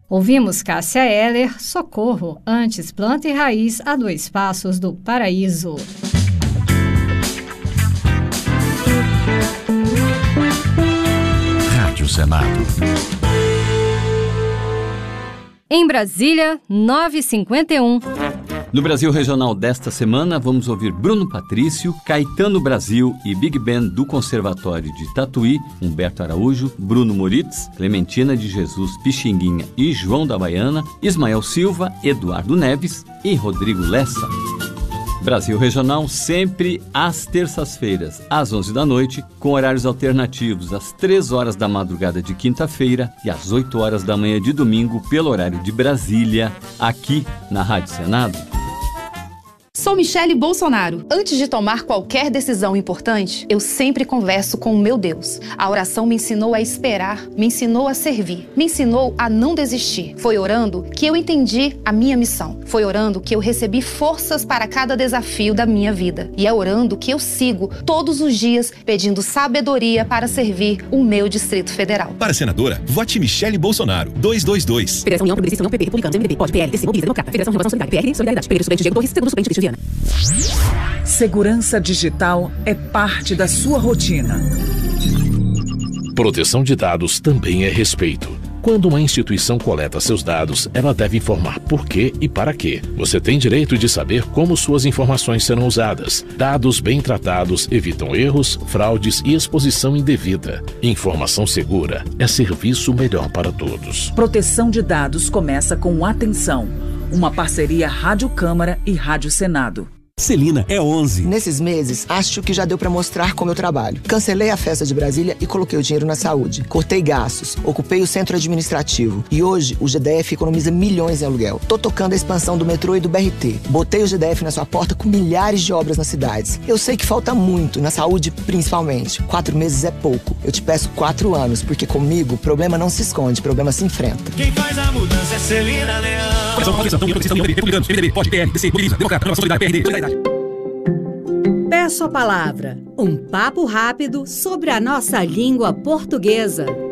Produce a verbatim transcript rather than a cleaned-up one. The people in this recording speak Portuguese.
Ouvimos Cássia Eller, Socorro, antes Planta e Raiz a Dois Passos do Paraíso. Rádio Senado. Em Brasília, nove e cinquenta e um. No Brasil Regional desta semana, vamos ouvir Bruno Patrício, Caetano Brasil e Big Band do Conservatório de Tatuí, Humberto Araújo, Bruno Moritz, Clementina de Jesus Pixinguinha e João da Baiana, Ismael Silva, Eduardo Neves e Rodrigo Lessa. Brasil Regional sempre às terças-feiras, às onze da noite, com horários alternativos às três horas da madrugada de quinta-feira e às oito horas da manhã de domingo, pelo horário de Brasília, aqui na Rádio Senado. Sou Michele Bolsonaro. Antes de tomar qualquer decisão importante, eu sempre converso com o meu Deus. A oração me ensinou a esperar, me ensinou a servir, me ensinou a não desistir. Foi orando que eu entendi a minha missão. Foi orando que eu recebi forças para cada desafio da minha vida. E é orando que eu sigo todos os dias pedindo sabedoria para servir o meu Distrito Federal. Para senadora, vote Michele Bolsonaro. dois dois dois. Federação União Progressista, União P P, Republicanos, M D B, P O D, P L, D C, Mobiliza, Democrata, Federação Renovação Solidária, P R, Solidariedade, Pereira Suplente, Diego Torres, Segundo Suplente, Cristian Viana. Segurança digital é parte da sua rotina. Proteção de dados também é respeito. Quando uma instituição coleta seus dados, ela deve informar por quê e para quê. Você tem direito de saber como suas informações serão usadas. Dados bem tratados evitam erros, fraudes e exposição indevida. Informação segura é serviço melhor para todos. Proteção de dados começa com atenção. Uma parceria Rádio Câmara e Rádio Senado. Celina é onze. Nesses meses, acho que já deu pra mostrar como eu trabalho. Cancelei a festa de Brasília e coloquei o dinheiro na saúde. Cortei gastos, ocupei o centro administrativo. E hoje, o G D F economiza milhões em aluguel. Tô tocando a expansão do metrô e do B R T. Botei o G D F na sua porta com milhares de obras nas cidades. Eu sei que falta muito, na saúde principalmente. Quatro meses é pouco. Eu te peço quatro anos, porque comigo, problema não se esconde, problema se enfrenta. Quem faz a mudança é Celina Leão. Peço a palavra, um papo rápido sobre a nossa língua portuguesa.